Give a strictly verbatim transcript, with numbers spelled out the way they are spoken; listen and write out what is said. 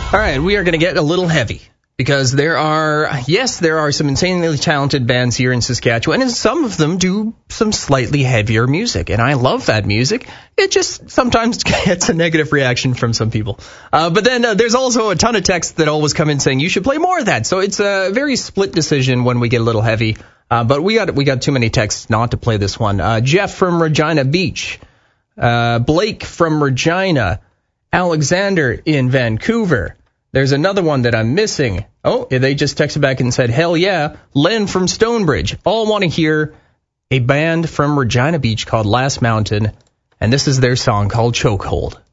All right, we are going to get a little heavy because there are, yes, there are some insanely talented bands here in Saskatchewan, and some of them do some slightly heavier music, and I love that music. It just sometimes gets a negative reaction from some people. Uh, but then uh, there's also a ton of texts that always come in saying you should play more of that. So it's a very split decision when we get a little heavy. Uh, but we got we got too many texts not to play this one. Uh, Jeff from Regina Beach, uh, Blake from Regina, Alexander in Vancouver. There's another one that I'm missing. Oh, they just texted back and said, hell yeah, Len from Stonebridge. All want to hear a band from Regina Beach called Last Mountain, and this is their song called Chokehold.